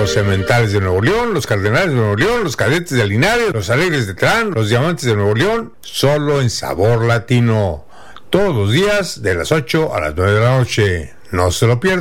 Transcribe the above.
los Cementales de Nuevo León, los Cardenales de Nuevo León, los Cadetes de Linares, los Alegres de Terán, los Diamantes de Nuevo León, solo en Sabor Latino. Todos los días de las 8 a las 9 de la noche. No se lo pierdan.